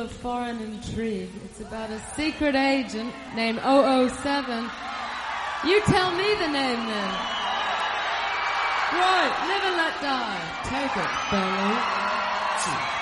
of foreign intrigue. It's about a secret agent named 007. You tell me the name then. Right, live and let die. Take it, fellas.